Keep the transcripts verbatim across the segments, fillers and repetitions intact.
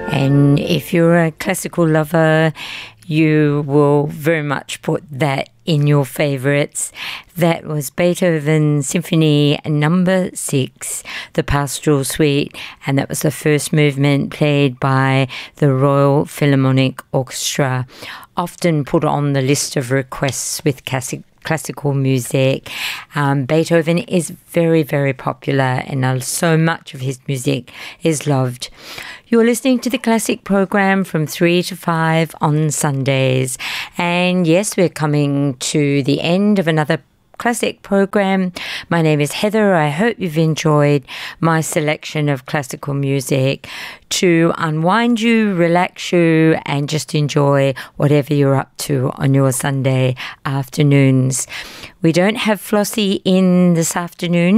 And if you're a classical lover, you will very much put that in your favourites. That was Beethoven Symphony Number Six, the Pastoral Suite, and that was the first movement played by the Royal Philharmonic Orchestra, often put on the list of requests with classic classical music. Um, Beethoven is very, very popular, and uh, so much of his music is loved. You're listening to the Classic program from three to five on Sundays. And yes, we're coming to the end of another Classic program. My name is Heather. I hope you've enjoyed my selection of classical music to unwind you, relax you, and just enjoy whatever you're up to on your Sunday afternoons. We don't have Flossie in this afternoon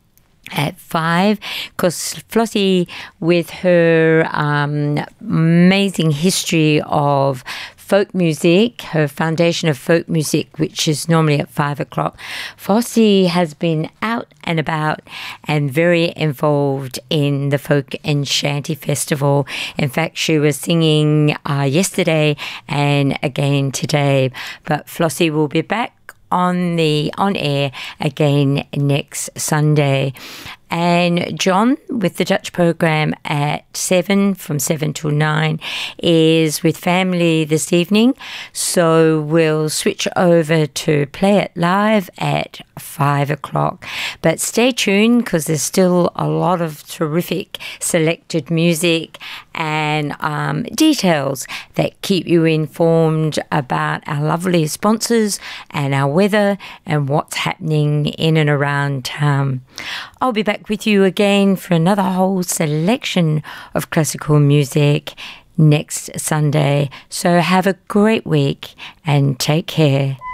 at five, because Flossie, with her um, amazing history of folk music, her foundation of folk music, which is normally at five o'clock, Flossie has been out and about and very involved in the Folk and Shanty Festival. In fact, she was singing uh, yesterday and again today. But Flossie will be back on the on air again next Sunday. And John, with the Dutch program at seven, from seven till nine, is with family this evening. So we'll switch over to Play It Live at five o'clock. But stay tuned, because there's still a lot of terrific selected music and um, details that keep you informed about our lovely sponsors and our weather and what's happening in and around town. I'll be back with you again for another whole selection of classical music next Sunday. So have a great week and take care.